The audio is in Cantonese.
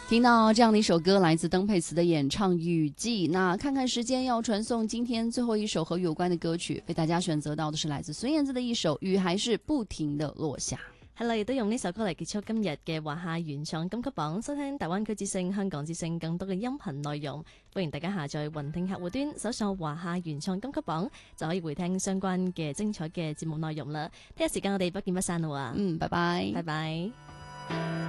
听到这样的一首歌，来自登佩茨的演唱《雨季》。那看看時間，要傳送今天最後一首和雨有關的歌曲，為大家選擇到的是來自孫燕姿的一首《雨還是不停地落下》。 係啦，亦都用呢首歌嚟結束今日嘅華夏原創金曲榜，收聽大灣區之聲、香港之聲更多嘅音頻內容。歡迎大家下載雲聽客戶端，搜索華夏原創金曲榜，就可以回聽相關嘅精彩嘅節目內容啦。聽日時間我哋不見不散啦喎。 拜拜， 拜拜。